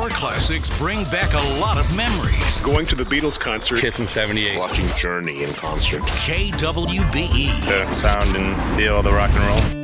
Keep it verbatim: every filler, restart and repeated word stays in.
Power classics bring back a lot of memories. Going to the Beatles concert. Kiss in seventy-eight. Watching Journey in concert. K W B E. The sound and feel of the rock and roll.